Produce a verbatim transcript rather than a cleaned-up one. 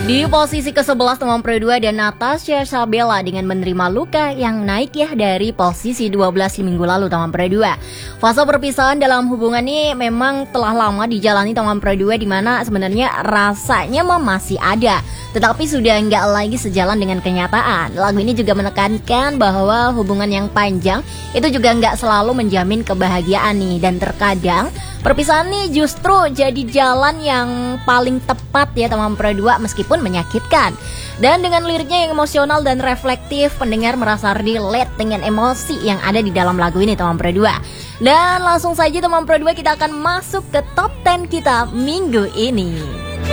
Di posisi kesebelas Tomang Pro dua dan Natasha Sabella dengan menerima luka yang naik ya dari posisi dua belas minggu lalu Tomang Pro dua. Fase perpisahan dalam hubungan ini memang telah lama dijalani Tomang Pro dua, di mana sebenarnya rasanya mah masih ada, tetapi sudah nggak lagi sejalan dengan kenyataan. Lagu ini juga menekankan bahwa hubungan yang panjang itu juga nggak selalu menjamin kebahagiaan nih, dan terkadang perpisahan nih justru jadi jalan yang paling tepat ya Tomang Pro dua, meskipun menyakitkan. Dan dengan liriknya yang emosional dan reflektif, pendengar merasa relate dengan emosi yang ada di dalam lagu ini Tomang Pro dua. Dan langsung saja Tomang Pro dua, kita akan masuk ke top sepuluh kita minggu ini.